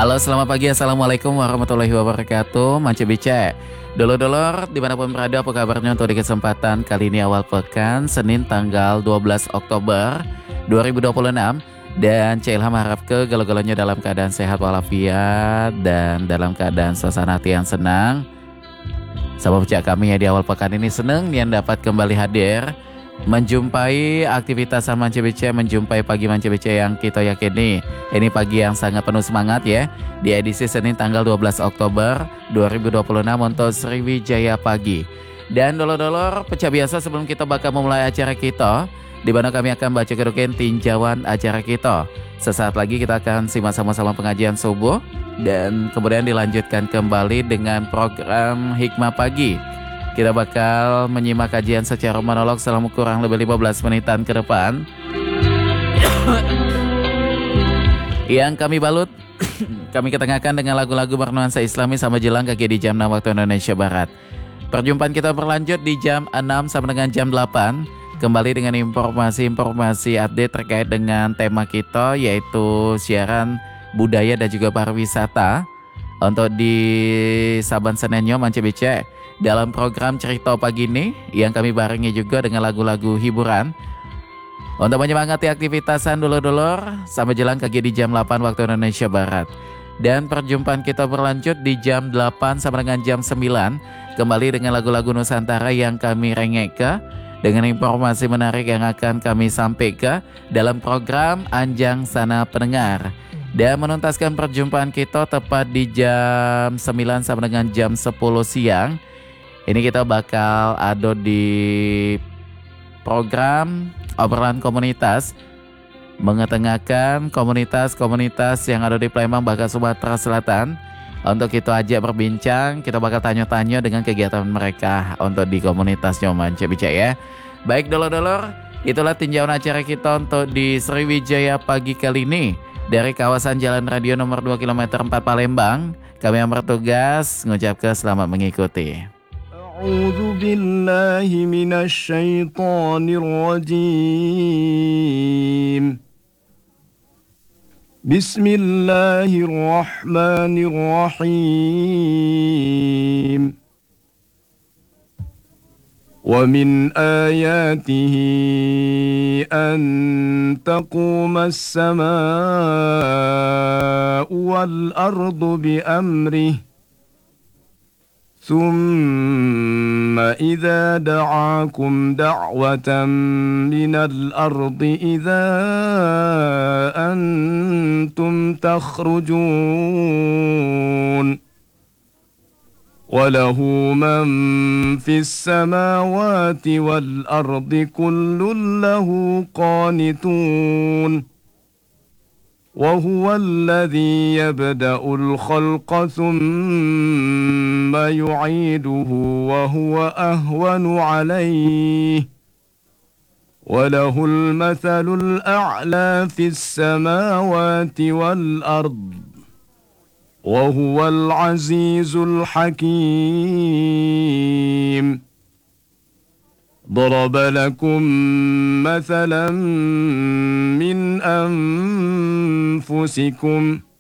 Halo, selamat pagi. Assalamualaikum warahmatullahi wabarakatuh. Mance Bice. Dulur-dulur, dimanapun berada, apa kabarnya untuk di kesempatan kali ini awal pekan, Senin tanggal 12 Oktober 2026. Dan Cik Ilham harap ke galo-galonya dalam keadaan sehat walafiat dan dalam keadaan suasana hati yang senang. Sahabat Pecah kami ya di awal pekan ini senang yang dapat kembali hadir menjumpai aktivitas Mance BC, menjumpai pagi Mance BC yang kita yakini ini pagi yang sangat penuh semangat ya. Di edisi Senin tanggal 12 Oktober 2026 untuk Sriwijaya Pagi. Dan dolor-dolor pecah biasa sebelum kita bakal memulai acara kita, di mana kami akan baca kerugian tinjauan acara kita. Sesaat lagi kita akan simak sama-sama pengajian subuh dan kemudian dilanjutkan kembali dengan program Hikmah Pagi. Kita bakal menyimak kajian secara monolog selama kurang lebih 15 menitan ke depan. Yang kami balut, kami ketengahkan dengan lagu-lagu bernuansa Islami sama jelang kaki di jam 6 waktu Indonesia Barat. Perjumpaan kita berlanjut di jam 6 sampai dengan jam 8. Kembali dengan informasi-informasi update terkait dengan tema kita, yaitu siaran budaya dan juga pariwisata. Untuk di Saban Senenyo Mance BC dalam program Cerita Pagi ini yang kami barengi juga dengan lagu-lagu hiburan untuk menyemangati aktivitasan dulur-dulur sampai jelang kaki di jam 8 waktu Indonesia Barat. Dan perjumpaan kita berlanjut di jam 8 sampai dengan jam 9 kembali dengan lagu-lagu Nusantara yang kami rengek dengan informasi menarik yang akan kami sampaikan dalam program Anjang Sana Pendengar. Dan menuntaskan perjumpaan kita tepat di jam 9 sampai dengan jam 10 siang. Ini kita bakal ada di program obrolan komunitas, mengetengahkan komunitas-komunitas yang ada di Palembang bahkan Sumatera Selatan. Untuk kita ajak berbincang, kita bakal tanya-tanya dengan kegiatan mereka untuk di komunitasnya Mance Bica ya. Baik dolor-dolor, itulah tinjauan acara kita untuk di Sriwijaya Pagi kali ini. Dari kawasan Jalan Radio nomor 2 km 4 Palembang, kami yang bertugas mengucapkan selamat mengikuti. A'udzu billahi minasy syaithanir rajim. Bismillahirrahmanirrahim. ومن آياته أن تقوم السماء والأرض بأمره ثم إذا دعاكم دعوة من الأرض إذا أنتم تخرجون وله من في السماوات والأرض كل له قانتون وهو الذي يبدأ الخلق ثم يعيده وهو أهون عليه وله المثل الأعلى في السماوات والأرض وهو العزيز الحكيم ضرب لكم مثلا من أنفسكم